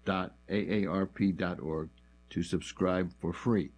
shop.aarp.org to subscribe for free.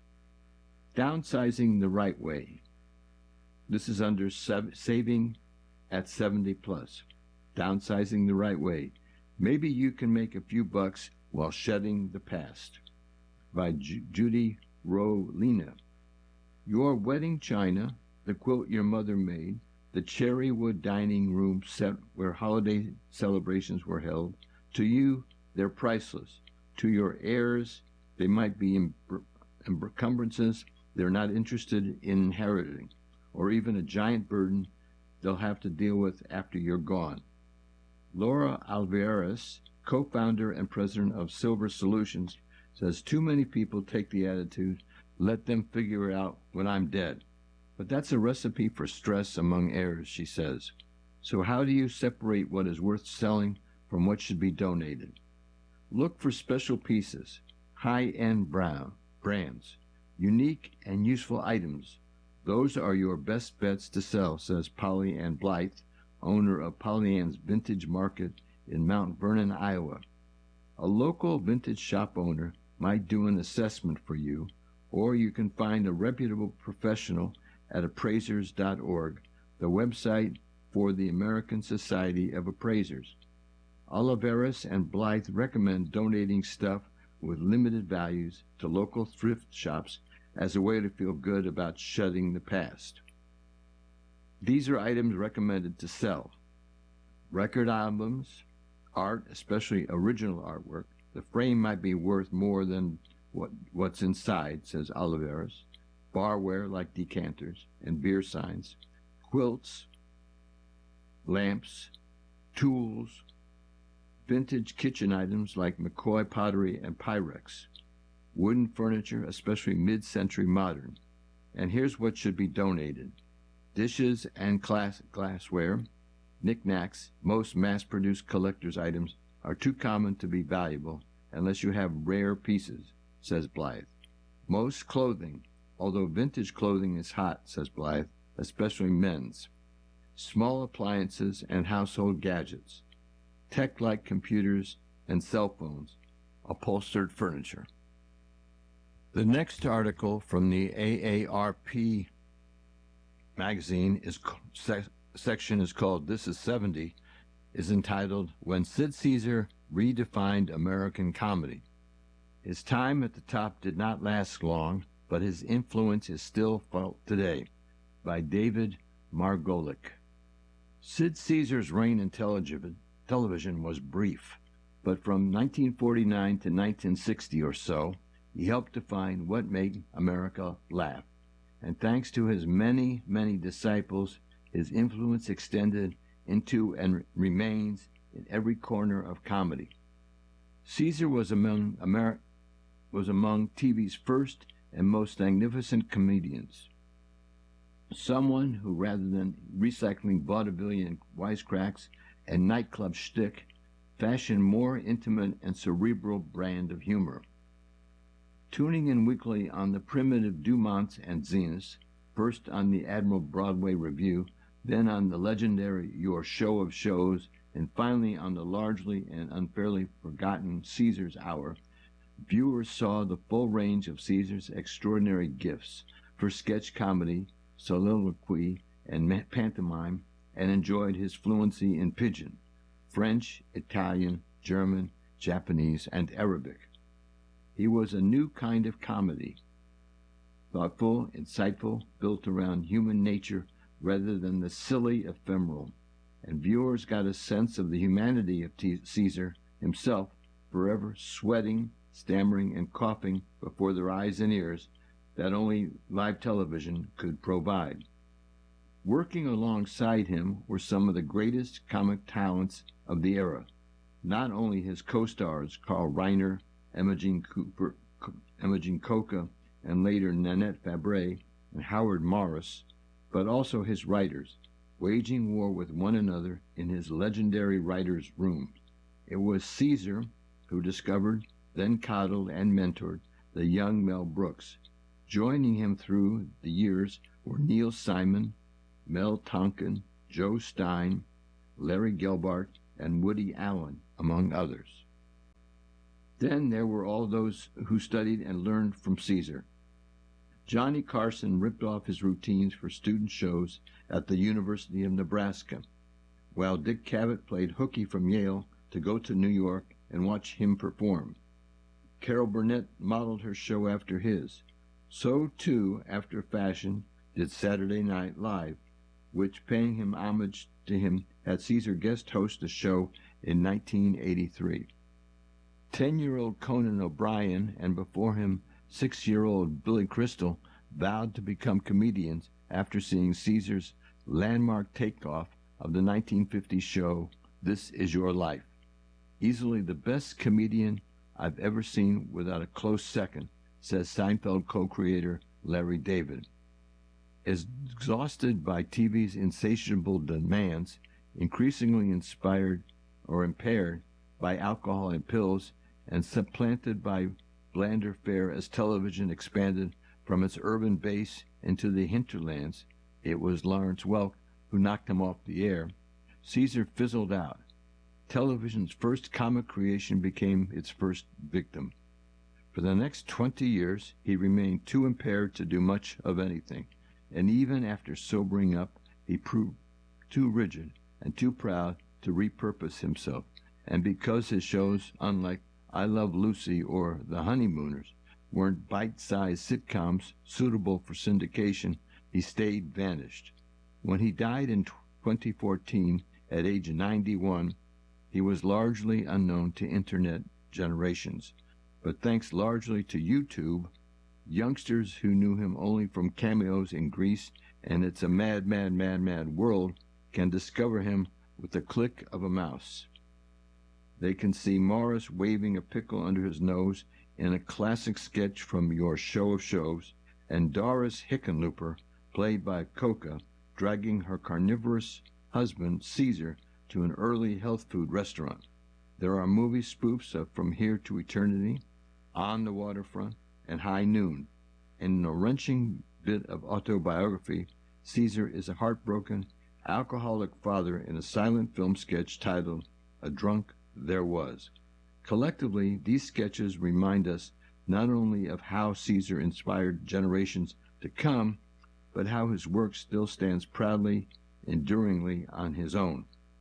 Downsizing the right way. This is under Saving at 70 Plus. Downsizing the right way. Maybe you can make a few bucks while shedding the past. By Judy Rolina. Your wedding china, the quilt your mother made, the cherry wood dining room set where holiday celebrations were held, to you, they're priceless. To your heirs, they might be encumbrances they're not interested in inheriting, or even a giant burden they'll have to deal with after you're gone. Laura Alvarez, co-founder and president of Silver Solutions, says too many people take the attitude, let them figure it out when I'm dead. But that's a recipe for stress among heirs, she says. So how do you separate what is worth selling from what should be donated? Look for special pieces, high-end brands, unique and useful items. Those are your best bets to sell, says Polly Ann Blythe, owner of Polly Ann's Vintage Market in Mount Vernon, Iowa. A local vintage shop owner might do an assessment for you, or you can find a reputable professional at appraisers.org, the website for the American Society of Appraisers. Oliveris and Blythe recommend donating stuff with limited values to local thrift shops as a way to feel good about shedding the past. These are items recommended to sell. Record albums, art, especially original artwork. The frame might be worth more than what's inside, says Oliveris. Barware like decanters and beer signs. Quilts, lamps, tools, vintage kitchen items like McCoy pottery and Pyrex. Wooden furniture, especially mid-century modern. And here's what should be donated. Dishes and glassware, knickknacks, most mass-produced collector's items are too common to be valuable unless you have rare pieces, says Blythe. Most clothing, although vintage clothing is hot, says Blythe, especially men's. Small appliances and household gadgets. Tech-like computers and cell phones. Upholstered furniture. The next article from the AARP magazine section is called This is 70, is entitled When Sid Caesar Redefined American Comedy. His time at the top did not last long, but his influence is still felt today, by David Margolick. Sid Caesar's reign in television was brief, but from 1949 to 1960 or so, he helped define what made America laugh. And thanks to his many, many disciples, his influence extended into and remains in every corner of comedy. Caesar was among TV's first and most magnificent comedians. Someone who, rather than recycling vaudevillian wisecracks and nightclub shtick, fashioned more intimate and cerebral brand of humor. Tuning in weekly on the primitive Dumonts and Zeniths, first on the Admiral Broadway Review, then on the legendary Your Show of Shows, and finally on the largely and unfairly forgotten Caesar's Hour, viewers saw the full range of Caesar's extraordinary gifts for sketch comedy, soliloquy, and pantomime, and enjoyed his fluency in Pidgin, French, Italian, German, Japanese, and Arabic. He was a new kind of comedy, thoughtful, insightful, built around human nature rather than the silly ephemeral, and viewers got a sense of the humanity of Caesar himself, forever sweating, stammering, and coughing before their eyes and ears that only live television could provide. Working alongside him were some of the greatest comic talents of the era, not only his co-stars Carl Reiner, Imogen Coca, and later Nanette Fabre and Howard Morris, but also his writers, waging war with one another in his legendary writers' room. It was Caesar who discovered, then coddled and mentored the young Mel Brooks. Joining him through the years were Neil Simon, Mel Tonkin, Joe Stein, Larry Gelbart, and Woody Allen, among others. Then there were all those who studied and learned from Caesar. Johnny Carson ripped off his routines for student shows at the University of Nebraska, while Dick Cavett played hooky from Yale to go to New York and watch him perform. Carol Burnett modeled her show after his. So, too, after fashion, did Saturday Night Live, which, paying him homage to him, had Caesar guest host a show in 1983. 10-year-old Conan O'Brien and before him 6-year-old Billy Crystal vowed to become comedians after seeing Caesar's landmark takeoff of the 1950 show This Is Your Life. Easily the best comedian I've ever seen without a close second, says Seinfeld co-creator Larry David. Exhausted by TV's insatiable demands, increasingly inspired or impaired by alcohol and pills, and supplanted by blander fare as television expanded from its urban base into the hinterlands, it was Lawrence Welk who knocked him off the air, Caesar fizzled out. Television's first comic creation became its first victim. For the next 20 years, he remained too impaired to do much of anything, and even after sobering up, he proved too rigid and too proud to repurpose himself. And because his shows, unlike I Love Lucy or The Honeymooners, weren't bite-sized sitcoms suitable for syndication, he stayed vanished. When he died in 2014 at age 91, he was largely unknown to Internet generations. But thanks largely to YouTube, youngsters who knew him only from cameos in Grease and It's a Mad, Mad, Mad, Mad World can discover him with the click of a mouse. They can see Morris waving a pickle under his nose in a classic sketch from Your Show of Shows, and Doris Hickenlooper, played by Coca, dragging her carnivorous husband, Caesar, to an early health food restaurant. There are movie spoofs of From Here to Eternity, On the Waterfront, and High Noon. And in a wrenching bit of autobiography, Caesar is a heartbroken, alcoholic father in a silent film sketch titled A Drunk There Was. Collectively, these sketches remind us not only of how Caesar inspired generations to come, but how his work still stands proudly, enduringly on his own.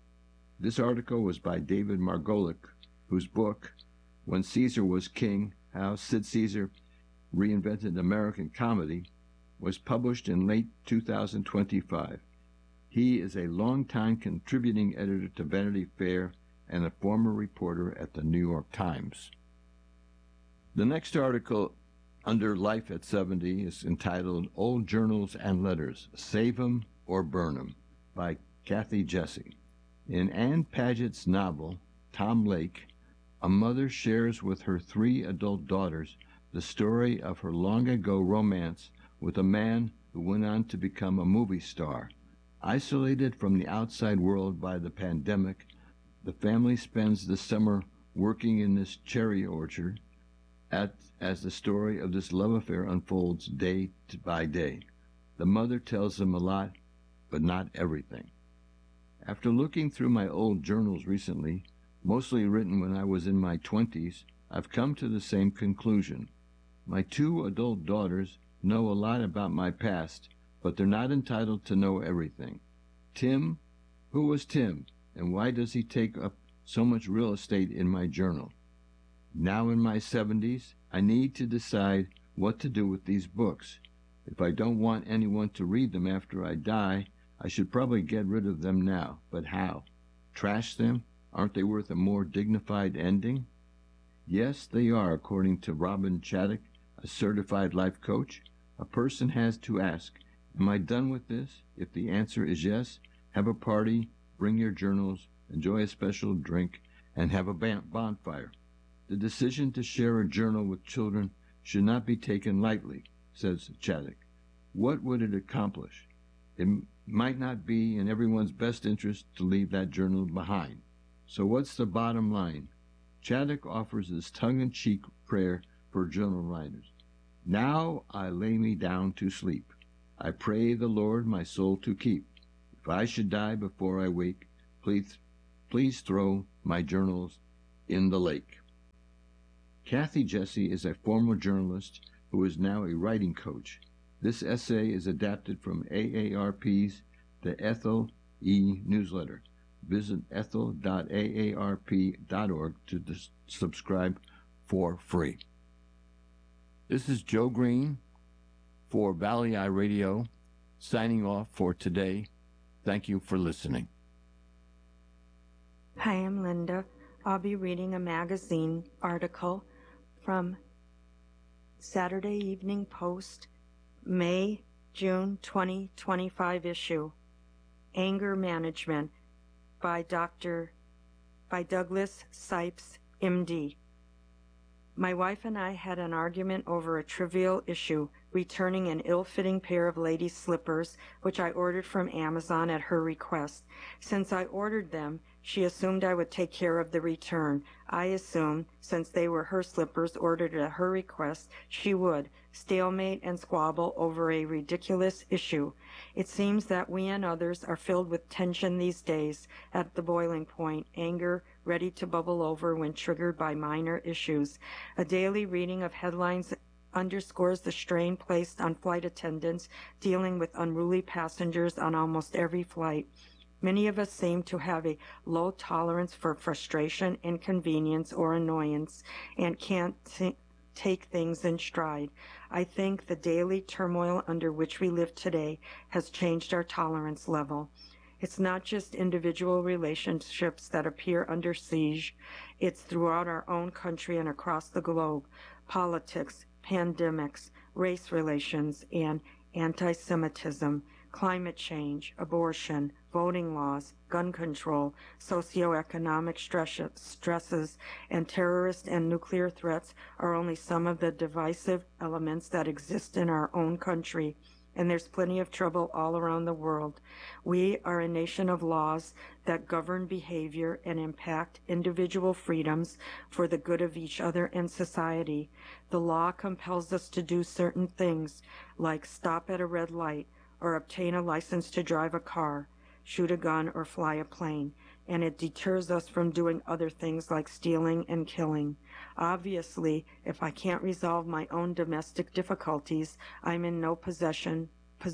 This article was by David Margolick, whose book, When Caesar Was King, How Sid Caesar Reinvented American Comedy, was published in late 2025. He is a longtime contributing editor to Vanity Fair and a former reporter at the New York Times. The next article under Life at 70 is entitled Old Journals and Letters, Save 'Em or Burn 'Em, by Kathy Jesse. In Anne Paget's novel, Tom Lake, a mother shares with her 3 adult daughters the story of her long-ago romance with a man who went on to become a movie star. Isolated from the outside world by the pandemic, the family spends the summer working in this cherry orchard as the story of this love affair unfolds day by day. The mother tells them a lot, but not everything. After looking through my old journals recently, mostly written when I was in my 20s, I've come to the same conclusion. My 2 adult daughters know a lot about my past, but they're not entitled to know everything. Tim? Who was Tim, and why does he take up so much real estate in my journal? Now in my 70s, I need to decide what to do with these books. If I don't want anyone to read them after I die, I should probably get rid of them now. But how? Trash them? Aren't they worth a more dignified ending? Yes, they are, according to Robin Chaddock, a certified life coach. A person has to ask, am I done with this? If the answer is yes, have a party, bring your journals, enjoy a special drink, and have a bonfire. The decision to share a journal with children should not be taken lightly, says Chaddock. What would it accomplish? It might not be in everyone's best interest to leave that journal behind. So what's the bottom line? Chaddock offers this tongue-in-cheek prayer for journal writers. Now I lay me down to sleep. I pray the Lord my soul to keep. If I should die before I wake, please throw my journals in the lake. Kathy Jesse is a former journalist who is now a writing coach. This essay is adapted from AARP's The Ethel E. newsletter. Visit ethel.aarp.org to subscribe for free. This is Joe Green for Valley Eye Radio, signing off for today. Thank you for listening. Hi, I'm Linda. I'll be reading a magazine article from Saturday Evening Post, May-June 2025 issue, Anger Management by Douglas Sipes, MD. My wife and I had an argument over a trivial issue, returning an ill-fitting pair of ladies' slippers, which I ordered from Amazon at her request. Since I ordered them, she assumed I would take care of the return. I assumed, since they were her slippers ordered at her request, she would. Stalemate and squabble over a ridiculous issue. It seems that we and others are filled with tension these days, at the boiling point, anger ready to bubble over when triggered by minor issues. A daily reading of headlines underscores the strain placed on flight attendants dealing with unruly passengers on almost every flight. Many of us seem to have a low tolerance for frustration, inconvenience, or annoyance, and can't take things in stride. I think the daily turmoil under which we live today has changed our tolerance level. It's not just individual relationships that appear under siege. It's throughout our own country and across the globe. Politics, pandemics, race relations, and anti-Semitism, climate change, abortion, voting laws, gun control, socioeconomic stresses, and terrorist and nuclear threats are only some of the divisive elements that exist in our own country, and there's plenty of trouble all around the world. We are a nation of laws that govern behavior and impact individual freedoms for the good of each other and society. The law compels us to do certain things, like stop at a red light, or obtain a license to drive a car, shoot a gun, or fly a plane, and it deters us from doing other things like stealing and killing. Obviously, if I can't resolve my own domestic difficulties, I'm in no position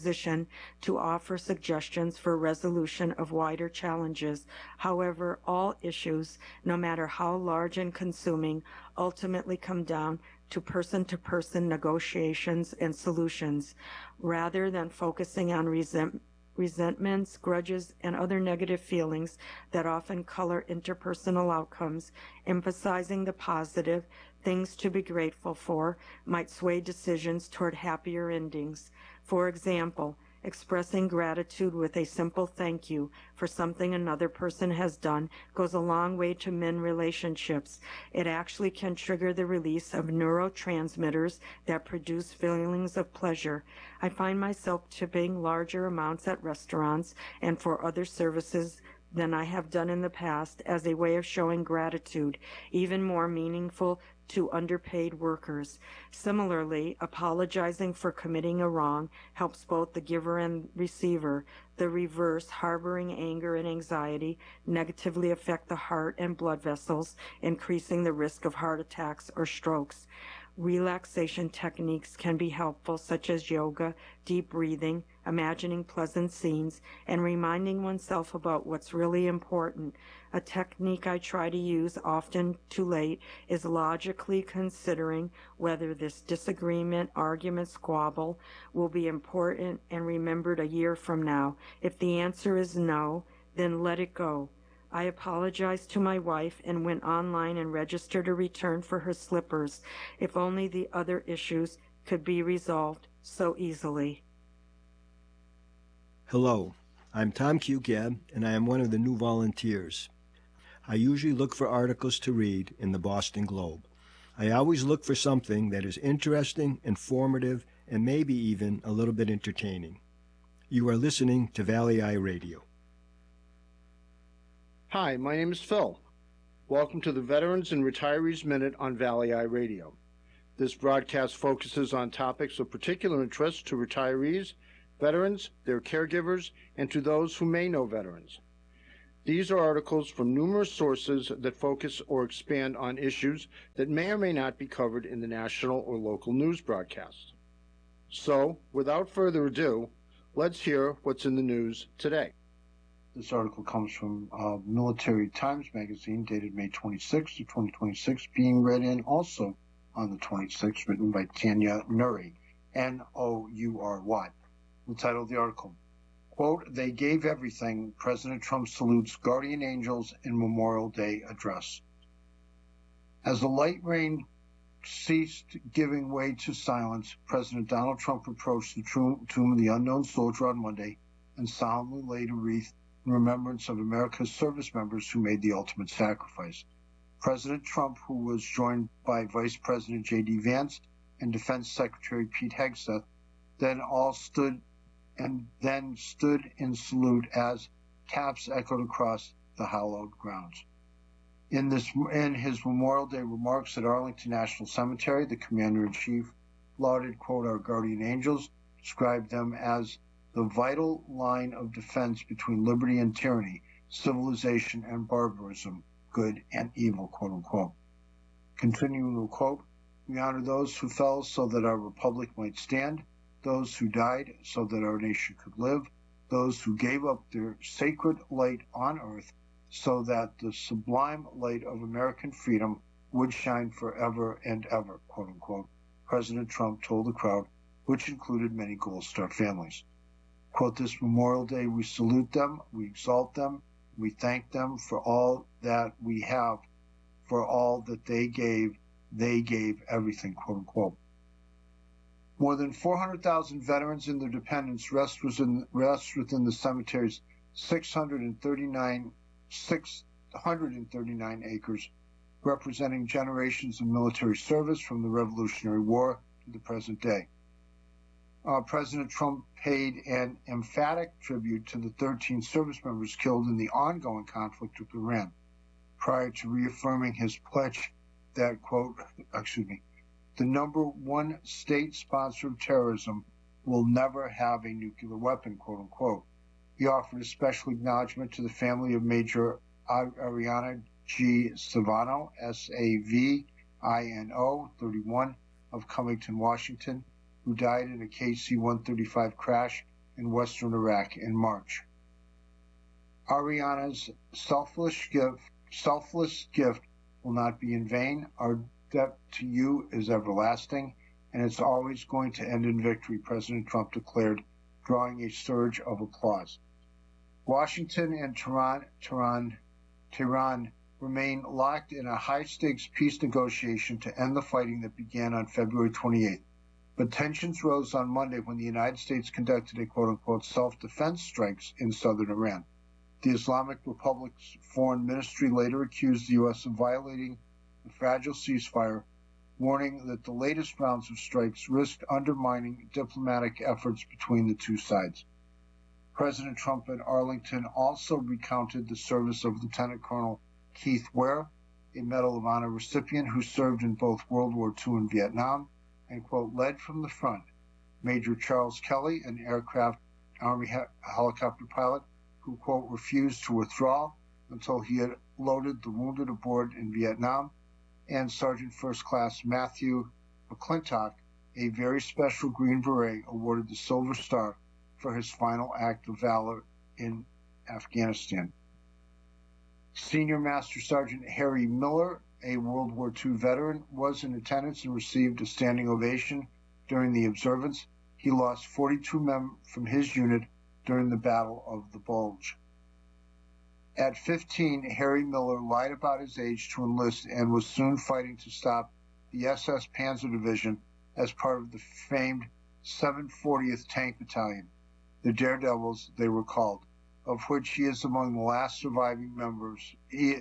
to offer suggestions for resolution of wider challenges. However, all issues, no matter how large and consuming, ultimately come down to person-to-person negotiations and solutions. Rather than focusing on resentments, grudges, and other negative feelings that often color interpersonal outcomes, emphasizing the positive, things to be grateful for, might sway decisions toward happier endings. For example, expressing gratitude with a simple thank you for something another person has done goes a long way to mend relationships. It actually can trigger the release of neurotransmitters that produce feelings of pleasure. I find myself tipping larger amounts at restaurants and for other services than I have done in the past as a way of showing gratitude, even more meaningful to underpaid workers. Similarly, apologizing for committing a wrong helps both the giver and receiver. The reverse, harboring anger and anxiety, negatively affect the heart and blood vessels, increasing the risk of heart attacks or strokes. Relaxation techniques can be helpful, such as yoga, deep breathing, imagining pleasant scenes, and reminding oneself about what's really important. A technique I try to use, often too late, is logically considering whether this disagreement, argument, squabble will be important and remembered a year from now. If the answer is no, then let it go. I apologized to my wife and went online and registered a return for her slippers. If only the other issues could be resolved so easily. Hello, I'm Tom Cugab, and I am one of the new volunteers. I usually look for articles to read in the Boston Globe. I always look for something that is interesting, informative, and maybe even a little bit entertaining. You are listening to Valley Eye Radio. Hi, my name is Phil. Welcome to the Veterans and Retirees Minute on Valley Eye Radio. This broadcast focuses on topics of particular interest to retirees, veterans, their caregivers, and to those who may know veterans. These are articles from numerous sources that focus or expand on issues that may or may not be covered in the national or local news broadcast. So, without further ado, let's hear what's in the news today. This article comes from Military Times magazine, dated May 26, 2026, being read in also on the 26th, written by Tanya Nuri, N-O-U-R-Y. The title of the article, quote, "They gave everything. President Trump salutes guardian angels in Memorial Day address." As the light rain ceased giving way to silence, President Donald Trump approached the tomb of the unknown soldier on Monday and solemnly laid a wreath in remembrance of America's service members who made the ultimate sacrifice. President Trump, who was joined by Vice President J.D. Vance and Defense Secretary Pete Hegseth, then stood in salute as taps echoed across the hallowed grounds. In his Memorial Day remarks at Arlington National Cemetery, the Commander-in-Chief lauded, quote, "our guardian angels," described them as the vital line of defense between liberty and tyranny, civilization and barbarism, good and evil, quote unquote. Continuing to quote, "We honor those who fell so that our republic might stand, those who died so that our nation could live, those who gave up their sacred light on earth so that the sublime light of American freedom would shine forever and ever," quote unquote, President Trump told the crowd, which included many Gold Star families. Quote, "This Memorial Day, we salute them, we exalt them, we thank them for all that we have, for all that they gave everything," quote unquote. More than 400,000 veterans and their dependents rest within the cemetery's 639 acres, representing generations of military service from the Revolutionary War to the present day. President Trump paid an emphatic tribute to the 13 service members killed in the ongoing conflict with Iran, prior to reaffirming his pledge that, quote, "the number one state sponsor of terrorism will never have a nuclear weapon," quote unquote. He offered a special acknowledgement to the family of Major Ariana G. Savino, Savino, 31, of Covington, Washington, who died in a KC-135 crash in western Iraq in March. Ariana's selfless gift will not be in vain. Our debt to you is everlasting, and it's always going to end in victory, President Trump declared, drawing a surge of applause. Washington and Tehran remain locked in a high-stakes peace negotiation to end the fighting that began on February 28th. But tensions rose on Monday when the United States conducted a quote-unquote self-defense strikes in southern Iran. The Islamic Republic's foreign ministry later accused the U.S. of violating the fragile ceasefire, warning that the latest rounds of strikes risked undermining diplomatic efforts between the two sides. President Trump at Arlington also recounted the service of Lieutenant Colonel Keith Ware, a Medal of Honor recipient who served in both World War II and Vietnam, and, quote, led from the front. Major Charles Kelly, an aircraft Army helicopter pilot who, quote, refused to withdraw until he had loaded the wounded aboard in Vietnam, and Sergeant First Class Matthew McClintock, a very special Green Beret, awarded the Silver Star for his final act of valor in Afghanistan. Senior Master Sergeant Harry Miller, a World War II veteran, was in attendance and received a standing ovation during the observance. He lost 42 men from his unit during the Battle of the Bulge. At 15, Harry Miller lied about his age to enlist and was soon fighting to stop the SS Panzer Division as part of the famed 740th Tank Battalion, the Daredevils they were called, of which he is among the last surviving members.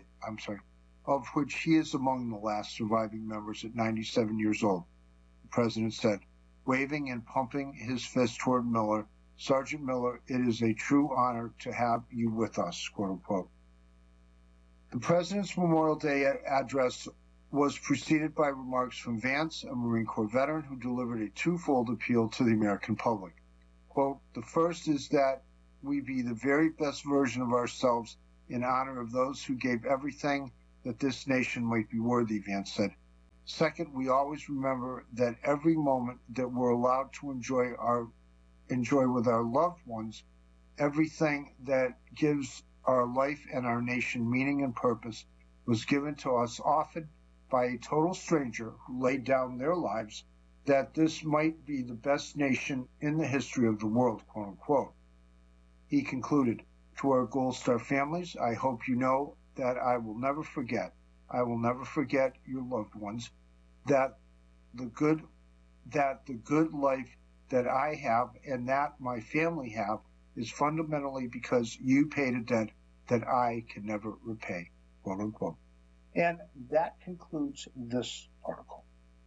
Of which he is among the last surviving members at 97 years old, the president said, waving and pumping his fist toward Miller. Sergeant Miller, it is a true honor to have you with us, quote unquote. The president's Memorial Day address was preceded by remarks from Vance, a Marine Corps veteran who delivered a twofold appeal to the American public. Quote, the first is that we be the very best version of ourselves in honor of those who gave everything that this nation might be worthy, Vance said. Second, we always remember that every moment that we're allowed to enjoy with our loved ones, everything that gives our life and our nation meaning and purpose, was given to us often by a total stranger who laid down their lives that this might be the best nation in the history of the world, quote unquote. He concluded, to our Gold Star families, I hope you know that I will never forget your loved ones, that the good life that I have and that my family have is fundamentally because you paid a debt that I can never repay, quote unquote. And that concludes this article.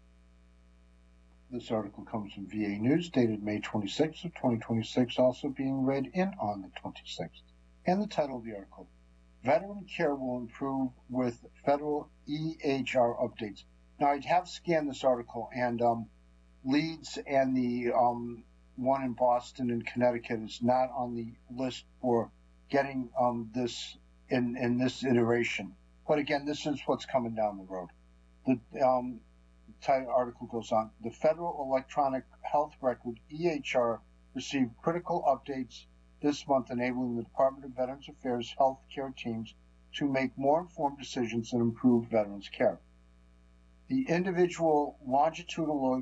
This article comes from VA News, dated May 26th of 2026, also being read in on the 26th. And the title of the article, Veteran Care Will Improve with Federal EHR Updates. Now, I have scanned this article, and Leeds and the one in Boston and Connecticut is not on the list for getting this in this iteration. But again, this is what's coming down the road. The title article goes on. The Federal Electronic Health Record, EHR, received critical updates this month, enabling the Department of Veterans Affairs health care teams to make more informed decisions and improve veterans care. The individual longitudinal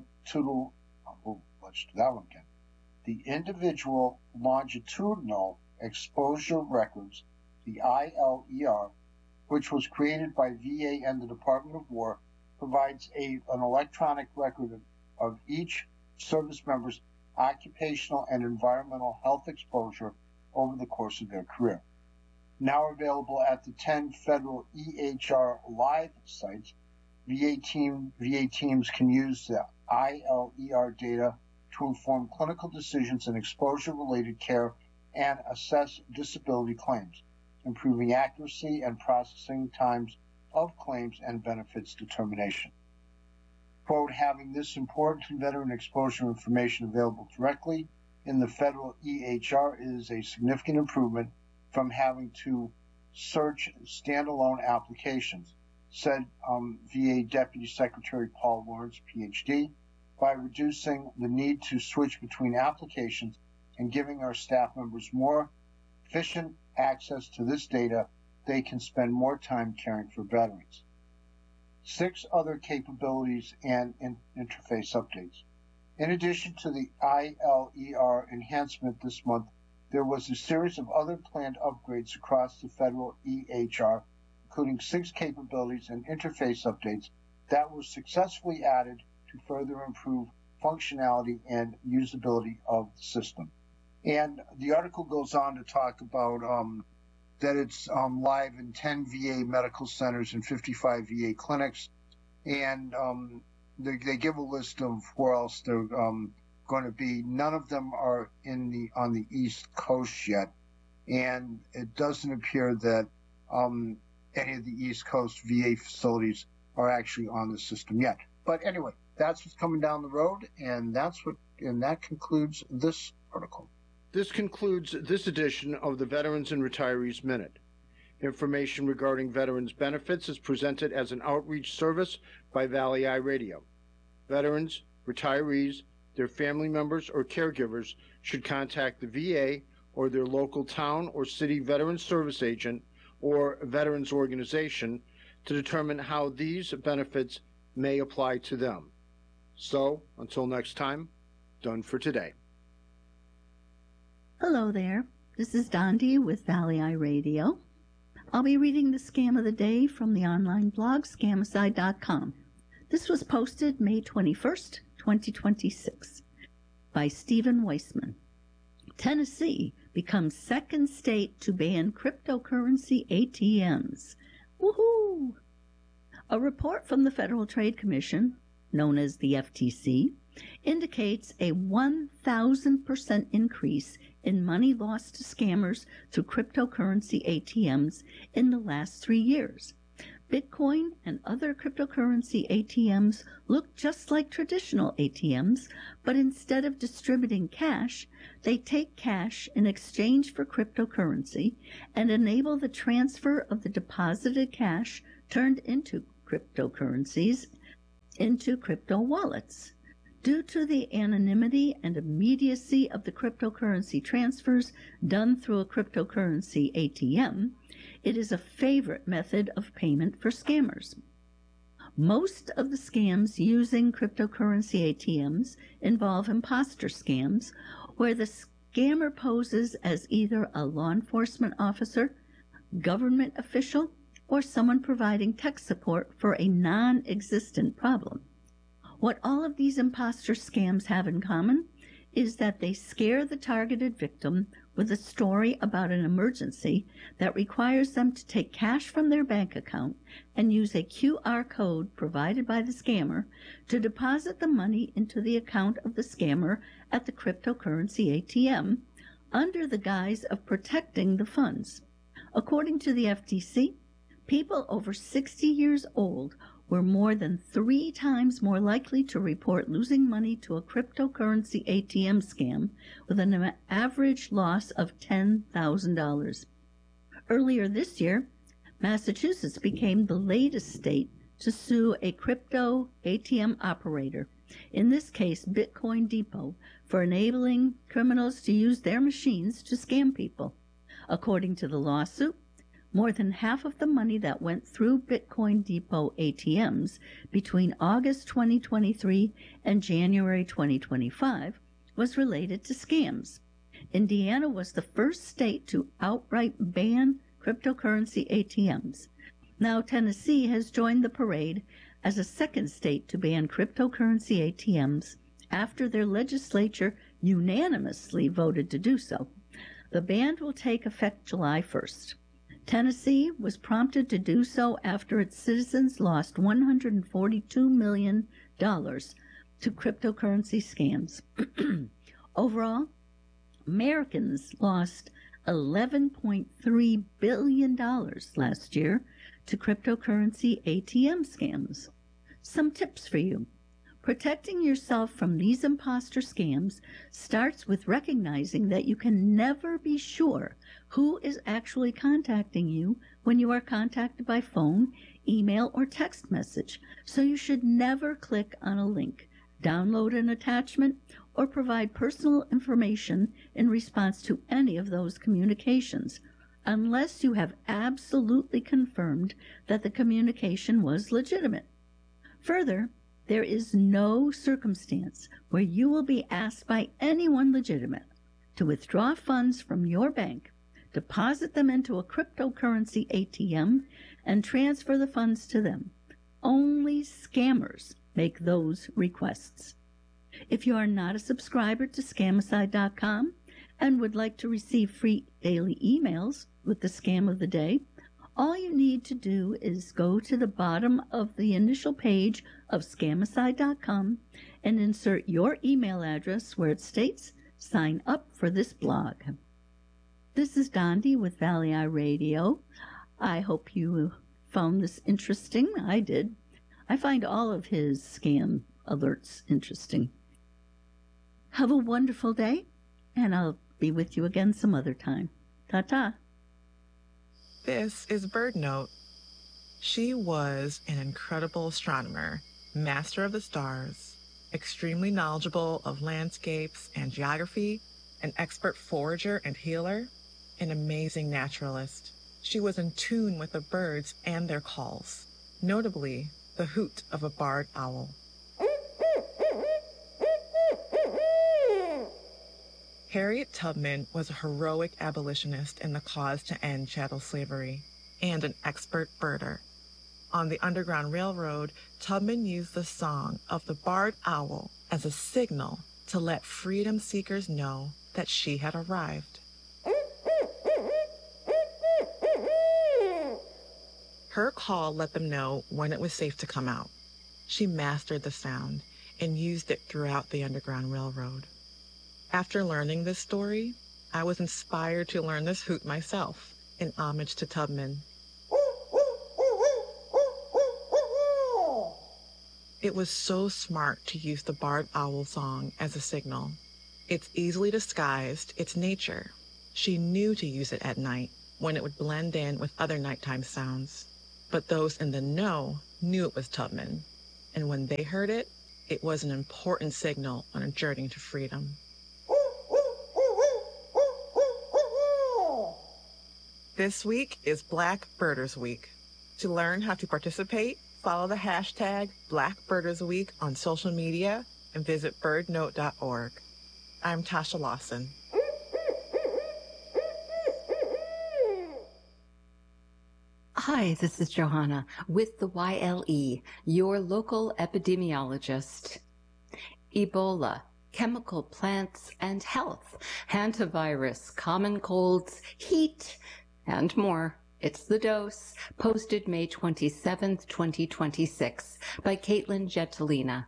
exposure records, the ILER, which was created by VA and the Department of War, provides an electronic record of each service member's occupational and environmental health exposure over the course of their career. Now available at the 10 federal EHR live sites, VA teams can use the ILER data to inform clinical decisions in exposure-related care and assess disability claims, improving accuracy and processing times of claims and benefits determination. Quote, having this important veteran exposure information available directly in the federal EHR is a significant improvement from having to search standalone applications, said VA Deputy Secretary Paul Lawrence, PhD, by reducing the need to switch between applications and giving our staff members more efficient access to this data, they can spend more time caring for veterans. 6 other capabilities and interface updates. In addition to the ILER enhancement this month, there was a series of other planned upgrades across the federal EHR, including 6 capabilities and interface updates that were successfully added to further improve functionality and usability of the system. And the article goes on to talk about that it's live in 10 VA medical centers and 55 VA clinics, and they give a list of where else they're going to be. None of them are on the East Coast yet, and it doesn't appear that any of the East Coast VA facilities are actually on the system yet. But anyway, that's what's coming down the road, and that concludes this article. This concludes this edition of the Veterans and Retirees Minute. Information regarding veterans benefits is presented as an outreach service by Valley Eye Radio. Veterans, retirees, their family members, or caregivers should contact the VA or their local town or city veterans service agent or veterans organization to determine how these benefits may apply to them. So, until next time, done for today. Hello there, this is Dondi with Valley Eye Radio. I'll be reading the Scam of the Day from the online blog Scamicide.com. This was posted May 21st, 2026 by Stephen Weissman. Tennessee becomes second state to ban cryptocurrency ATMs. Woohoo! A report from the Federal Trade Commission, known as the FTC, indicates a 1,000% increase in money lost to scammers through cryptocurrency ATMs in the last 3 years. Bitcoin and other cryptocurrency ATMs look just like traditional ATMs, but instead of distributing cash, they take cash in exchange for cryptocurrency and enable the transfer of the deposited cash turned into cryptocurrencies into crypto wallets. Due to the anonymity and immediacy of the cryptocurrency transfers done through a cryptocurrency ATM, it is a favorite method of payment for scammers. Most of the scams using cryptocurrency ATMs involve imposter scams, where the scammer poses as either a law enforcement officer, government official, or someone providing tech support for a non-existent problem. What all of these imposter scams have in common is that they scare the targeted victim with a story about an emergency that requires them to take cash from their bank account and use a QR code provided by the scammer to deposit the money into the account of the scammer at the cryptocurrency ATM under the guise of protecting the funds. According to the FTC, people over 60 years old were more than 3 times more likely to report losing money to a cryptocurrency ATM scam with an average loss of $10,000. Earlier this year, Massachusetts became the latest state to sue a crypto ATM operator, in this case Bitcoin Depot, for enabling criminals to use their machines to scam people. According to the lawsuit, more than half of the money that went through Bitcoin Depot ATMs between August 2023 and January 2025 was related to scams. Indiana was the first state to outright ban cryptocurrency ATMs. Now Tennessee has joined the parade as a second state to ban cryptocurrency ATMs after their legislature unanimously voted to do so. The ban will take effect July 1st. Tennessee was prompted to do so after its citizens lost $142 million to cryptocurrency scams. Overall, Americans lost $11.3 billion last year to cryptocurrency ATM scams. Some tips for you. Protecting yourself from these imposter scams starts with recognizing that you can never be sure who is actually contacting you when you are contacted by phone, email, or text message, so you should never click on a link, download an attachment, or provide personal information in response to any of those communications, unless you have absolutely confirmed that the communication was legitimate. Further, there is no circumstance where you will be asked by anyone legitimate to withdraw funds from your bank, deposit them into a cryptocurrency ATM, and transfer the funds to them. Only scammers make those requests. If you are not a subscriber to Scamicide.com and would like to receive free daily emails with the scam of the day, all you need to do is go to the bottom of the initial page of Scamicide.com and insert your email address where it states, "Sign up for this blog." This is Dondi with Valley Eye Radio. I hope you found this interesting. I did. I find all of his scam alerts interesting. Have a wonderful day, and I'll be with you again some other time. Ta-ta. This is BirdNote. She was an incredible astronomer, master of the stars, extremely knowledgeable of landscapes and geography, an expert forager and healer, an amazing naturalist. She was in tune with the birds and their calls, notably the hoot of a barred owl. Harriet Tubman was a heroic abolitionist in the cause to end chattel slavery and an expert birder. On the Underground Railroad, Tubman used the song of the barred owl as a signal to let freedom seekers know that she had arrived. Her call let them know when it was safe to come out. She mastered the sound and used it throughout the Underground Railroad. After learning this story, I was inspired to learn this hoot myself in homage to Tubman. It was so smart to use the barred owl song as a signal. It's easily disguised, it's nature. She knew to use it at night, when it would blend in with other nighttime sounds. But those in the know knew it was Tubman, and when they heard it, it was an important signal on a journey to freedom. This week is Black Birders Week. To learn how to participate, follow the hashtag Black Birders Week on social media and visit birdnote.org. I'm Tasha Lawson. Hi, this is Johanna with the YLE, your local epidemiologist. Ebola, chemical plants and health, hantavirus, common colds, heat, and more. It's The Dose, posted May 27th, 2026, by Caitlin Gentilina.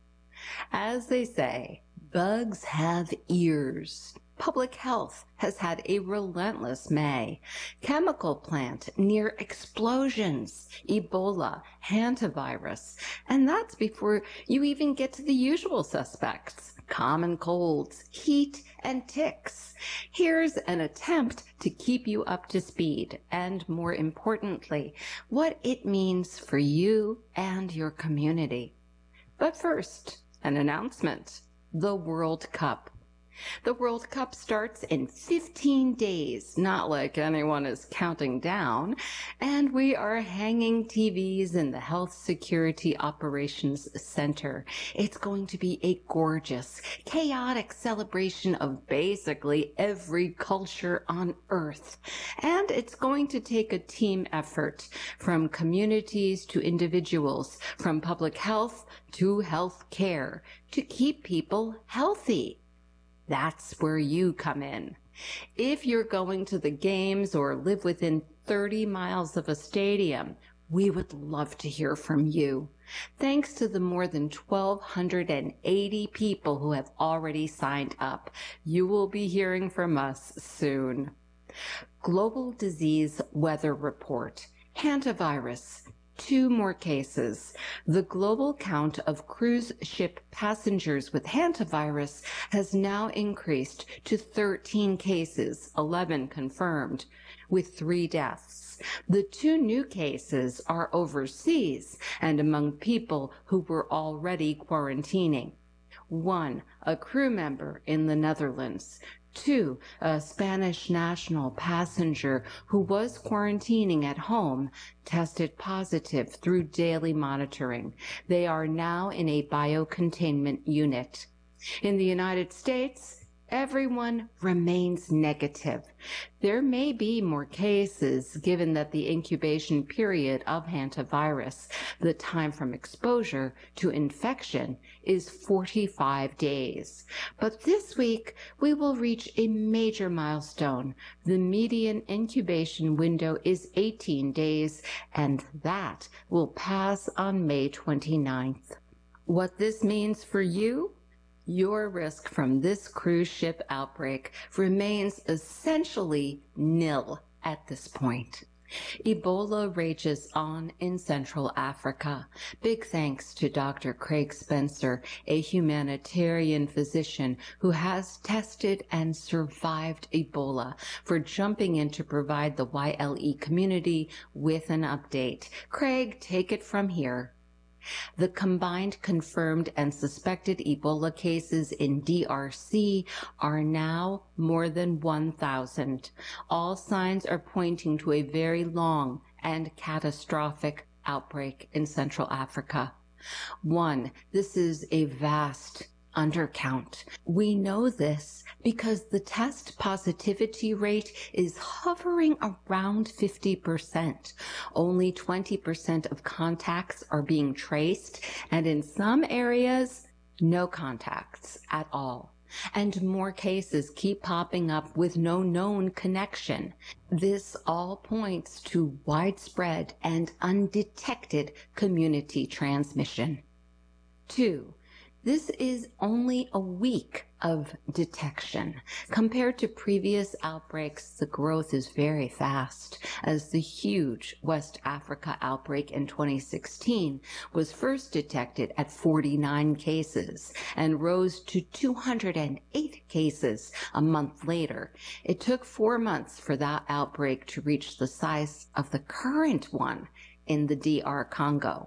As they say, bugs have ears. Public health has had a relentless May. Chemical plant near explosions, Ebola, hantavirus, and that's before you even get to the usual suspects, common colds, heat, and ticks. Here's an attempt to keep you up to speed, and more importantly, what it means for you and your community. But first, an announcement. The World Cup. The World Cup starts in 15 days, not like anyone is counting down, and we are hanging TVs in the Health Security Operations Center. It's going to be a gorgeous, chaotic celebration of basically every culture on Earth. And it's going to take a team effort, from communities to individuals, from public health to health care, to keep people healthy. That's where you come in. If you're going to the games or live within 30 miles of a stadium, we would love to hear from you. Thanks to the more than 1,280 people who have already signed up, you will be hearing from us soon. Global Disease Weather Report. Hantavirus. 2 more cases. The global count of cruise ship passengers with hantavirus has now increased to 13 cases, 11 confirmed, with 3 deaths. The 2 new cases are overseas and among people who were already quarantining. 1, a crew member in the Netherlands. 2, a Spanish national passenger who was quarantining at home tested positive through daily monitoring. They are now in a biocontainment unit. In the United States, everyone remains negative. There may be more cases given that the incubation period of hantavirus, the time from exposure to infection, is 45 days. But this week, we will reach a major milestone. The median incubation window is 18 days, and that will pass on May 29th. What this means for you? Your risk from this cruise ship outbreak remains essentially nil at this point. Ebola rages on in Central Africa. Big thanks to Dr. Craig Spencer, a humanitarian physician who has tested and survived Ebola, for jumping in to provide the YLE community with an update. Craig, take it from here. The combined confirmed and suspected Ebola cases in DRC are now more than 1,000. All signs are pointing to a very long and catastrophic outbreak in Central Africa. 1, this is a vast undercount. We know this because the test positivity rate is hovering around 50%. Only 20% of contacts are being traced, and in some areas, no contacts at all. And more cases keep popping up with no known connection. This all points to widespread and undetected community transmission. 2, This is only a week of detection. Compared to previous outbreaks, the growth is very fast, as the huge West Africa outbreak in 2016 was first detected at 49 cases and rose to 208 cases a month later. It took 4 months for that outbreak to reach the size of the current one in the DR Congo.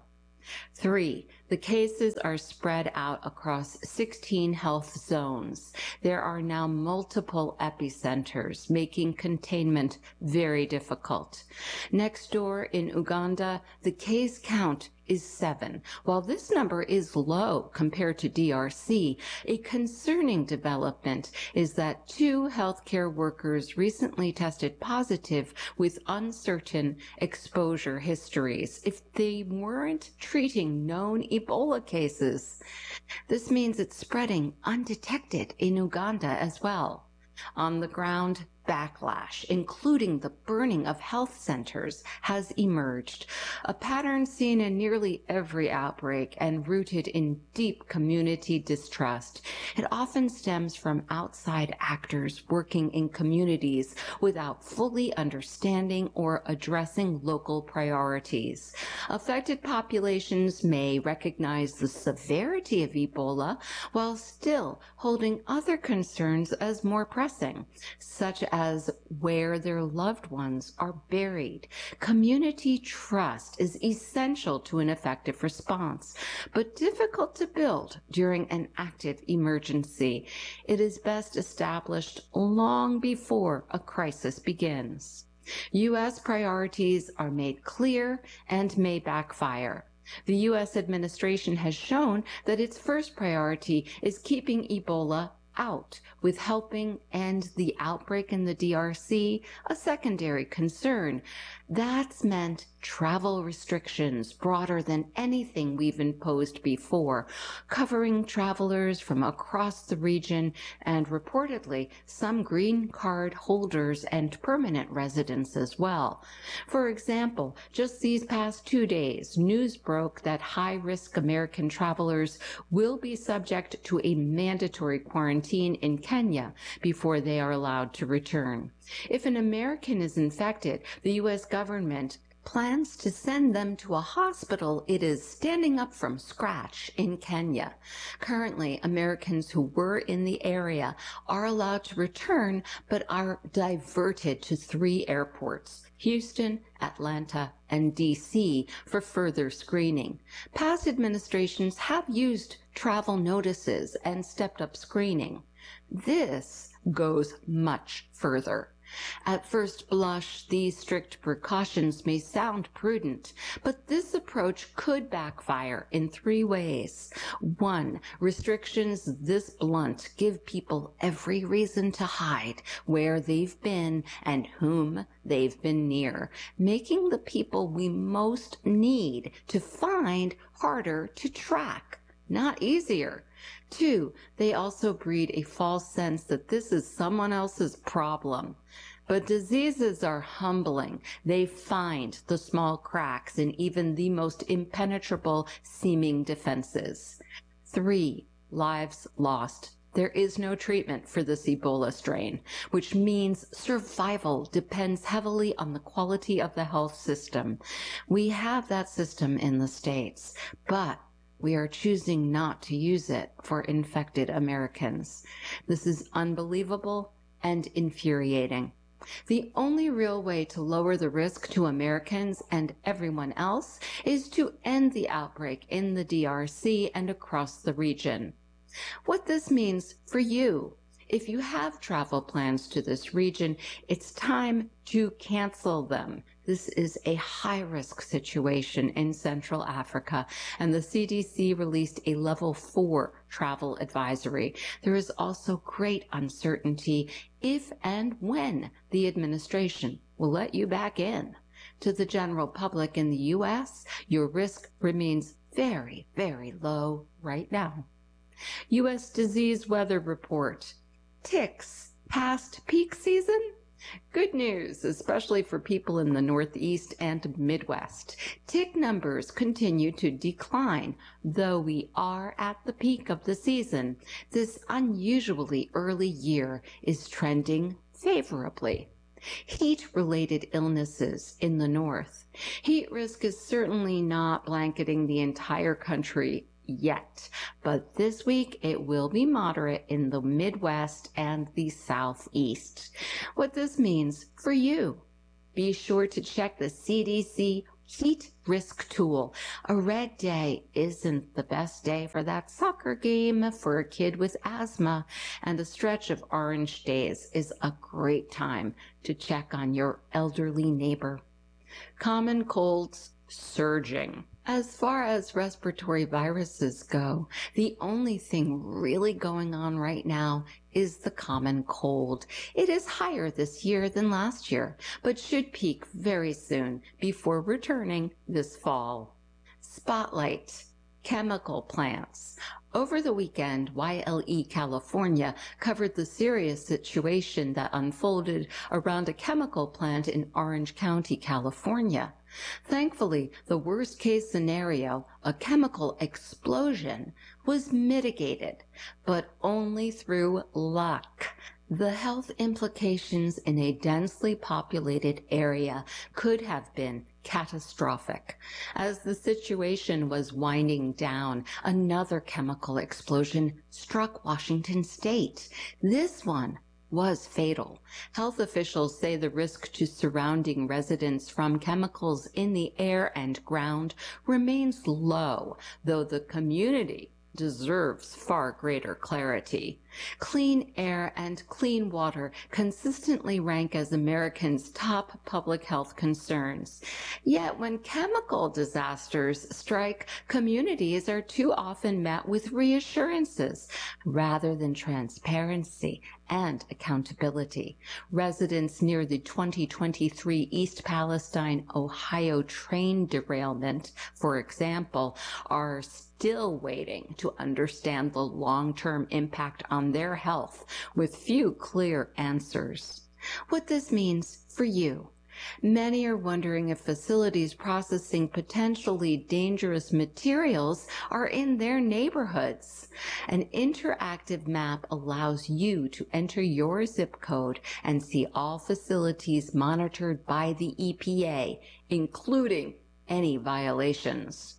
3. The cases are spread out across 16 health zones. There are now multiple epicenters, making containment very difficult. Next door in Uganda, the case count is 7. While this number is low compared to DRC, a concerning development is that 2 healthcare workers recently tested positive with uncertain exposure histories if they weren't treating known Ebola cases. This means it's spreading undetected in Uganda as well. On the ground, backlash, including the burning of health centers, has emerged, a pattern seen in nearly every outbreak and rooted in deep community distrust. It often stems from outside actors working in communities without fully understanding or addressing local priorities. Affected populations may recognize the severity of Ebola while still holding other concerns as more pressing, such as where their loved ones are buried. Community trust is essential to an effective response, but difficult to build during an active emergency. It is best established long before a crisis begins. U.S. priorities are made clear and may backfire. The U.S. administration has shown that its first priority is keeping Ebola out, with helping end the outbreak in the DRC a secondary concern. That's meant travel restrictions broader than anything we've imposed before, covering travelers from across the region and reportedly some green card holders and permanent residents as well. For example, just these past 2 days, news broke that high-risk American travelers will be subject to a mandatory quarantine in Kenya before they are allowed to return. If an American is infected, the U.S. government plans to send them to a hospital it is standing up from scratch in Kenya. Currently, Americans who were in the area are allowed to return but are diverted to 3 airports: Houston, Atlanta, and D.C. for further screening. Past administrations have used travel notices and stepped up screening. This goes much further. At first blush, these strict precautions may sound prudent, but this approach could backfire in 3 ways. 1, restrictions this blunt give people every reason to hide where they've been and whom they've been near, making the people we most need to find harder to track, not easier. 2, they also breed a false sense that this is someone else's problem. But diseases are humbling. They find the small cracks in even the most impenetrable seeming defenses. 3, lives lost. There is no treatment for this Ebola strain, which means survival depends heavily on the quality of the health system. We have that system in the States, but we are choosing not to use it for infected Americans. This is unbelievable and infuriating. The only real way to lower the risk to Americans and everyone else is to end the outbreak in the DRC and across the region. What this means for you: if you have travel plans to this region, it's time to cancel them. This is a high-risk situation in Central Africa, and the CDC released a level 4 travel advisory. There is also great uncertainty if and when the administration will let you back in. To the general public in the U.S., your risk remains very, very low right now. U.S. Disease Weather Report. Ticks past peak season? Good news, especially for people in the Northeast and Midwest. Tick numbers continue to decline, though we are at the peak of the season. This unusually early year is trending favorably. Heat-related illnesses in the north. Heat risk is certainly not blanketing the entire country yet, but this week it will be moderate in the Midwest and the Southeast. What this means for you: be sure to check the CDC heat risk tool. A red day isn't the best day for that soccer game for a kid with asthma, and a stretch of orange days is a great time to check on your elderly neighbor. Common colds surging. As far as respiratory viruses go, the only thing really going on right now is the common cold. It is higher this year than last year, but should peak very soon before returning this fall. Spotlight. Chemical plants. Over the weekend, YLE California covered the serious situation that unfolded around a chemical plant in Orange County, California. Thankfully, the worst-case scenario, a chemical explosion, was mitigated, but only through luck. The health implications in a densely populated area could have been catastrophic. As the situation was winding down, another chemical explosion struck Washington state. This one was fatal. Health officials say the risk to surrounding residents from chemicals in the air and ground remains low, though the community deserves far greater clarity. Clean air and clean water consistently rank as Americans' top public health concerns. Yet when chemical disasters strike, communities are too often met with reassurances rather than transparency and accountability. Residents near the 2023 East Palestine, Ohio train derailment, for example, are still waiting to understand the long-term impact on their health, with few clear answers. What this means for you. Many are wondering if facilities processing potentially dangerous materials are in their neighborhoods. An interactive map allows you to enter your zip code and see all facilities monitored by the EPA, including any violations.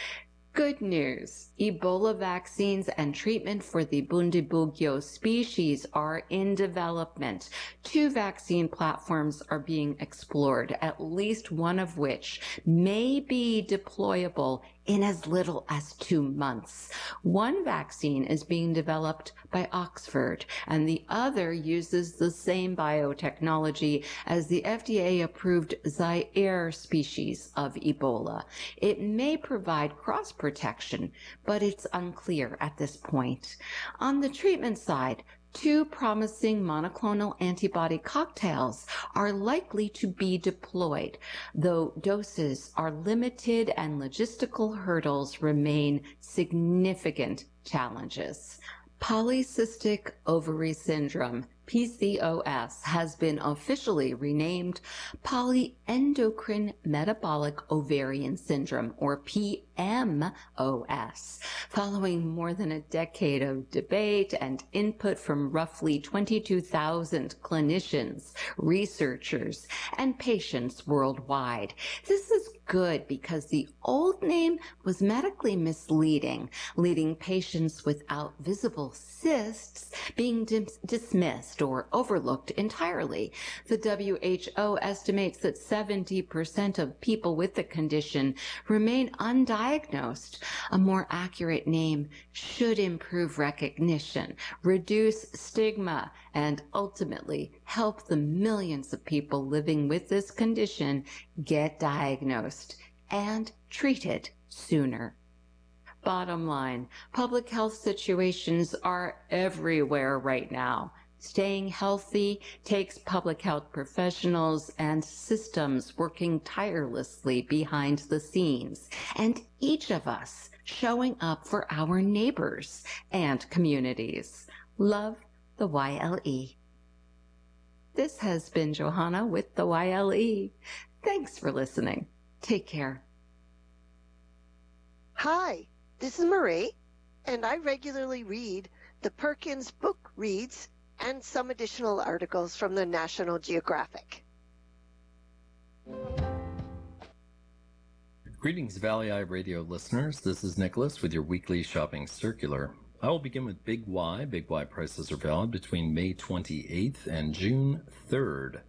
Good news. Ebola vaccines and treatment for the Bundibugyo species are in development. 2 vaccine platforms are being explored, at least one of which may be deployable in as little as 2 months. One vaccine is being developed by Oxford, and the other uses the same biotechnology as the FDA-approved Zaire species of Ebola. It may provide cross-protection, but it's unclear at this point. On the treatment side, 2 promising monoclonal antibody cocktails are likely to be deployed, though doses are limited and logistical hurdles remain significant challenges. Polycystic ovary syndrome, PCOS, has been officially renamed polyendocrine metabolic ovarian syndrome, or PMOS, following more than a decade of debate and input from roughly 22,000 clinicians, researchers, and patients worldwide. This is good because the old name was medically misleading, leading patients without visible cysts being dismissed or overlooked entirely. The WHO estimates that 70% of people with the condition remain undiagnosed. A more accurate name should improve recognition, reduce stigma, and ultimately help the millions of people living with this condition get diagnosed and treated sooner. Bottom line, public health situations are everywhere right now. Staying healthy takes public health professionals and systems working tirelessly behind the scenes, and each of us showing up for our neighbors and communities. Love, the YLE. This has been Johanna with the YLE. Thanks for listening. Take care. Hi, this is Marie, and I regularly read the Perkins Book Reads and some additional articles from the National Geographic. Greetings, Valley Eye Radio listeners. This is Nicholas with your weekly shopping circular. I will begin with Big Y. Big Y prices are valid between May 28th and June 3rd.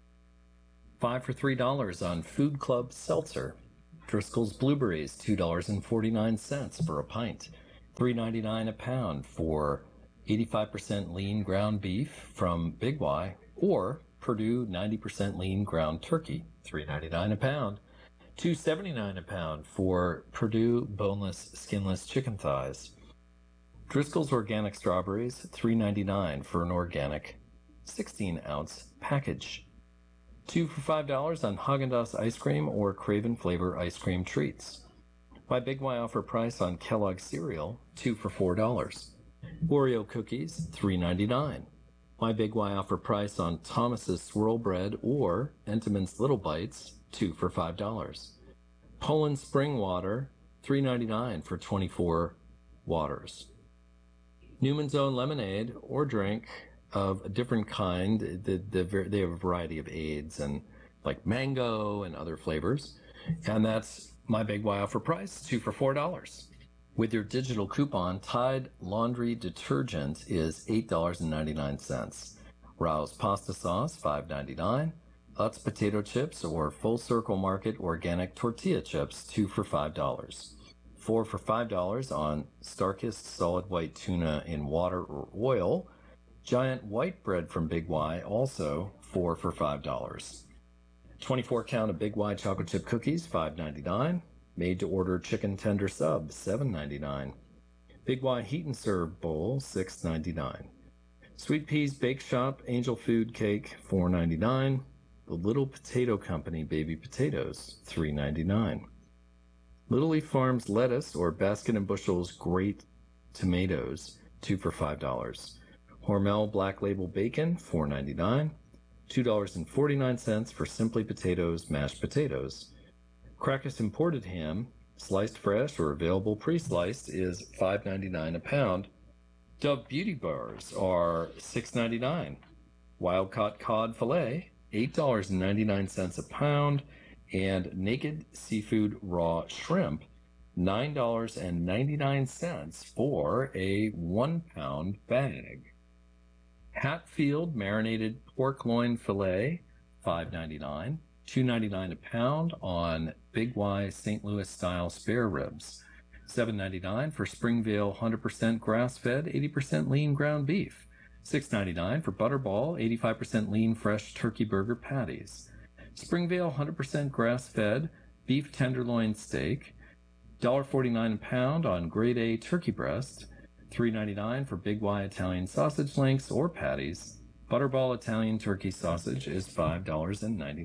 5 for $3 on Food Club Seltzer. Driscoll's Blueberries, $2.49 for a pint. $3.99 a pound for 85% lean ground beef from Big Y, or Purdue 90% lean ground turkey, $3.99 a pound. $2.79 a pound for Purdue boneless, skinless chicken thighs. Driscoll's Organic Strawberries, $3.99 for an organic 16-ounce package. 2 for $5 on Haagen-Dazs ice cream or Craven flavor ice cream treats. My Big Y offer price on Kellogg's cereal, 2 for $4. Oreo cookies, $3.99. My Big Y offer price on Thomas's Swirl Bread or Entenmann's Little Bites, 2 for $5. Poland Spring Water, $3.99 for 24 waters. Newman's Own lemonade or drink of a different kind. They have a variety of aids and like mango and other flavors. And that's my Big Y offer price, 2 for $4. With your digital coupon, Tide laundry detergent is $8.99. Rao's pasta sauce, $5.99. Utz potato chips or Full Circle Market organic tortilla chips, 2 for $5. 4 for $5 on Starkist solid white tuna in water or oil. Giant white bread from Big Y, also 4 for $5. 24 count of Big Y chocolate chip cookies, $5.99. Made to order chicken tender sub, $7.99. Big Y heat and serve bowl, $6.99. Sweet Peas Bake Shop Angel Food Cake, $4.99. The Little Potato Company baby potatoes, $3.99. Little Leaf Farms lettuce or Basket and Bushels great tomatoes, 2 for $5. Hormel Black Label bacon, $4.99. $2.49 for Simply Potatoes mashed potatoes. Crackus imported ham, sliced fresh or available pre-sliced, is $5.99 a pound. Dove Beauty Bars are $6.99. Wild-caught cod fillet, $8.99 a pound. And Naked Seafood Raw Shrimp, $9.99 for a 1-pound bag. Hatfield Marinated Pork Loin Filet, $5.99. $2.99 a pound on Big Y St. Louis style spare ribs. $7.99 for Springvale 100% grass-fed, 80% lean ground beef. $6.99 for Butterball 85% lean fresh turkey burger patties. Springvale 100% grass-fed beef tenderloin steak. $1.49 a pound on grade A turkey breast. $3.99 for Big Y Italian sausage links or patties. Butterball Italian turkey sausage is $5.99.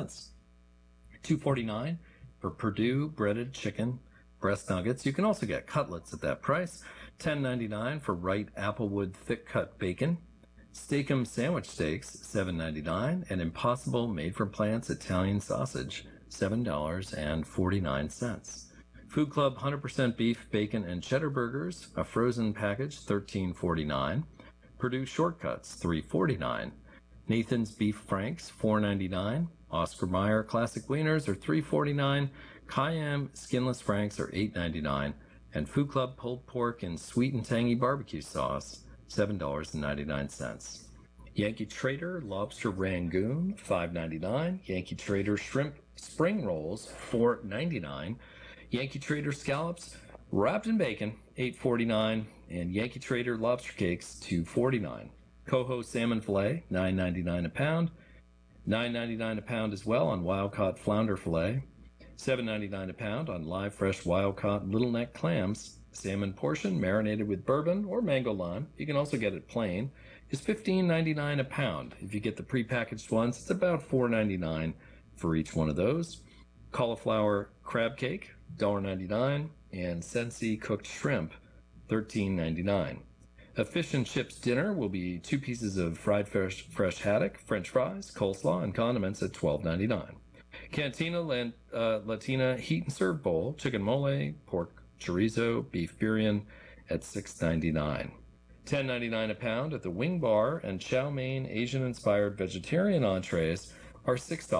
$2.49 for Purdue breaded chicken breast nuggets. You can also get cutlets at that price. $10.99 for Wright Applewood thick cut bacon. Steakum sandwich steaks, $7.99, and Impossible made from plants Italian sausage, $7.49. Food Club 100% beef, bacon, and cheddar burgers, a frozen package, $13.49. Purdue Shortcuts, $3.49. Nathan's Beef Franks, $4.99. Oscar Mayer Classic Wieners are $3.49. Cayenne Skinless Franks are $8.99. And Food Club Pulled Pork and Sweet and Tangy Barbecue Sauce, $7.99. Yankee Trader Lobster Rangoon, $5.99. Yankee Trader Shrimp Spring Rolls, $4.99. Yankee Trader Scallops wrapped in bacon, $8.49. And Yankee Trader Lobster Cakes, $2.49. Coho Salmon Filet, $9.99 a pound. $9.99 a pound as well on wild-caught flounder filet. $7.99 a pound on live fresh wild-caught little neck clams. Salmon portion marinated with bourbon or mango lime. You can also get it plain. Is $15.99 a pound. If you get the prepackaged ones, it's about $4.99 for each one of those. Cauliflower crab cake, $1.99, and Sensi cooked shrimp, $13.99. A fish and chips dinner will be 2 pieces of fried fresh haddock, French fries, coleslaw, and condiments at $12.99. Cantina Latina heat and serve bowl, chicken mole, pork chorizo, beef birrian at $6.99. $10.99 a pound at the Wing Bar, and chow mein Asian-inspired vegetarian entrees are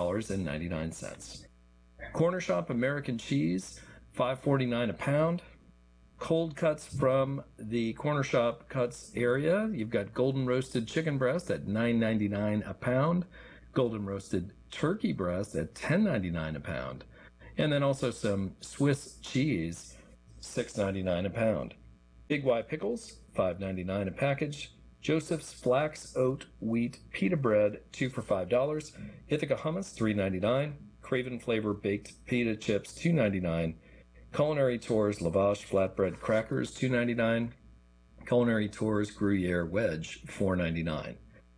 $6.99. Corner Shop American cheese, $5.49 a pound. Cold cuts from the Corner Shop Cuts area. You've got golden roasted chicken breast at $9.99 a pound. Golden roasted turkey breast at $10.99 a pound. And then also some Swiss cheese, $6.99 a pound. Big Y pickles, $5.99 a package. Joseph's flax, oat, wheat, pita bread, 2 for $5. Ithaca hummus, $3.99. Craven flavor baked pita chips, $2.99. Culinary Tours Lavash flatbread crackers, $2.99. Culinary Tours Gruyere wedge, $4.99.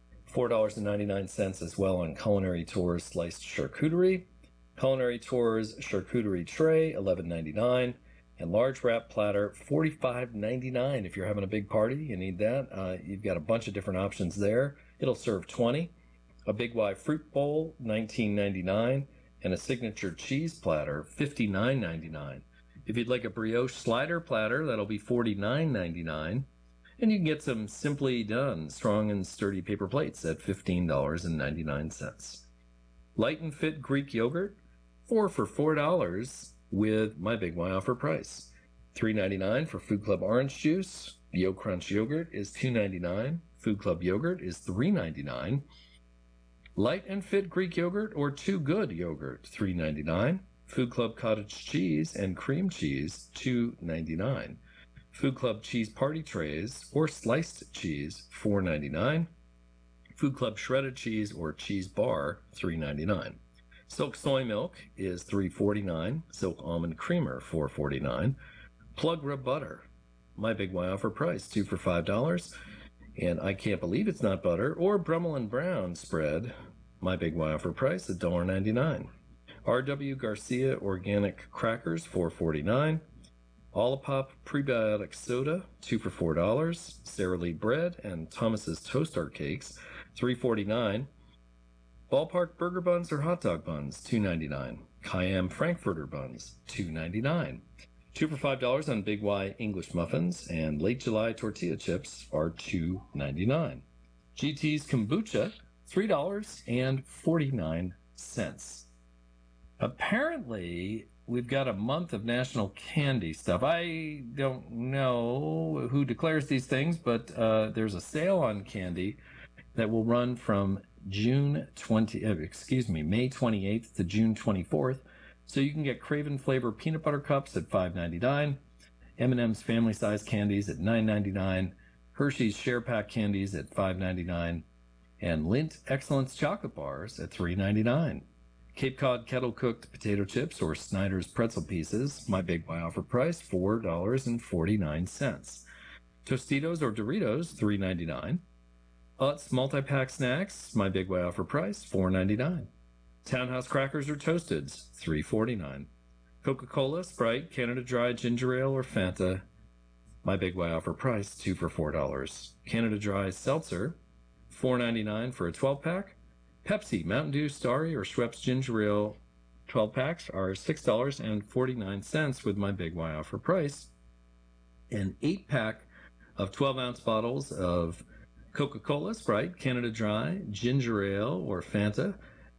$4.99 as well on Culinary Tours sliced charcuterie. Culinary Tours charcuterie tray, $11.99. And large wrap platter, $45.99. If you're having a big party, you need that. You've got a bunch of different options there. It'll serve 20. A Big Y fruit bowl, $19.99. And a signature cheese platter, $59.99. If you'd like a brioche slider platter, that'll be $49.99. And you can get some Simply Done strong and sturdy paper plates at $15.99. Light and Fit Greek yogurt, 4 for $4 with my Big Y offer price. $3.99 for Food Club orange juice. Yo Crunch yogurt is $2.99. Food Club yogurt is $3.99. Light and Fit Greek yogurt or Too Good yogurt, $3.99. Food Club cottage cheese and cream cheese, $2.99. Food Club cheese party trays or sliced cheese, $4.99. Food Club shredded cheese or cheese bar, $3.99. Silk soy milk is $3.49. Silk almond creamer, $4.49. Plug rub butter, my Big Y offer price, 2 for $5. And I can't believe it's not butter. Or Brummel and Brown spread, my Big Y offer price, $1.99. R.W. Garcia organic crackers, $4.49. Olipop prebiotic soda, 2 for $4. Sara Lee bread and Thomas's toast art cakes, $3.49. Ballpark burger buns or hot dog buns, $2.99. Cayenne Frankfurter buns, $2.99. 2 for $5 on Big Y English muffins, and Late July tortilla chips are $2.99. GT's kombucha, $3.49. Apparently, we've got a month of national candy stuff. I don't know who declares these things, but there's a sale on candy that will run from May 28th to June 24th. So you can get Craven flavor peanut butter cups at $5.99, M&M's family size candies at $9.99, Hershey's share pack candies at $5.99, and Lindt Excellence chocolate bars at $3.99. Cape Cod kettle cooked potato chips or Snyder's pretzel pieces, my Big Y offer price, $4.49. Tostitos or Doritos, $3.99. Utz multi-pack snacks, my Big Y offer price, $4.99. Townhouse crackers or Toasteds, $3.49. Coca-Cola, Sprite, Canada Dry, Ginger Ale, or Fanta, my Big Y offer price, 2 for $4. Canada Dry Seltzer, $4.99 for a 12-pack. Pepsi, Mountain Dew, Starry, or Schweppes Ginger Ale 12 packs are $6.49 with my Big Y offer price. An 8-pack of 12-ounce bottles of Coca-Cola, Sprite, Canada Dry, Ginger Ale, or Fanta,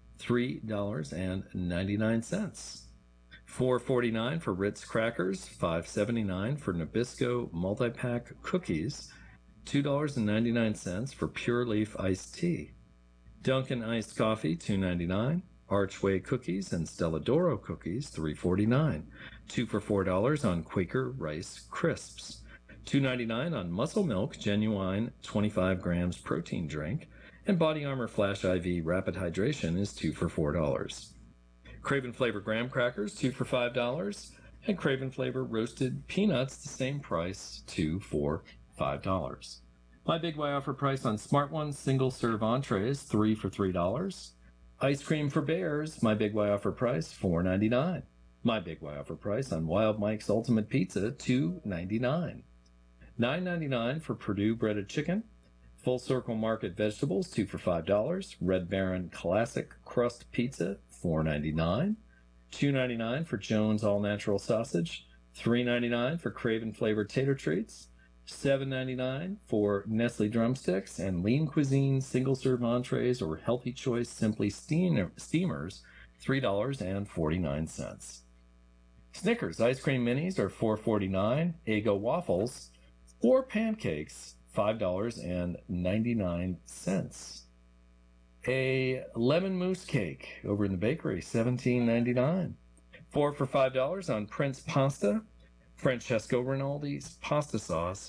$3.99. $4.49 for Ritz crackers, $5.79 for Nabisco multi-pack cookies, $2.99 for Pure Leaf iced tea. Dunkin' iced coffee, $2.99. Archway cookies and Stella D'Oro cookies, $3.49. 2 for $4 on Quaker Rice Crisps. $2.99 on Muscle Milk Genuine 25 grams protein drink. And Body Armor Flash IV Rapid Hydration is 2 for $4. Craven Flavor Graham Crackers, 2 for $5. And Craven Flavor Roasted Peanuts, the same price, 2 for $5. My Big Y offer price on Smart Ones single serve entrees, 3 for $3. Ice cream for bears, my Big Y offer price, $4.99. My Big Y offer price on Wild Mike's Ultimate Pizza, $2.99. $9.99 for Purdue breaded chicken. Full Circle Market vegetables, 2 for $5. Red Baron Classic Crust Pizza, $4.99. $2.99 for Jones All Natural Sausage. $3.99 for Craven Flavored Tater Treats. $7.99 for Nestle Drumsticks and Lean Cuisine single-serve entrees or Healthy Choice Simply Steamers, $3.49. Snickers Ice Cream Minis are $4.49. Eggo Waffles, 4 pancakes, $5.99. A lemon mousse cake over in the bakery, $17.99. 4 for $5 on Prince Pasta. Francesco Rinaldi's pasta sauce,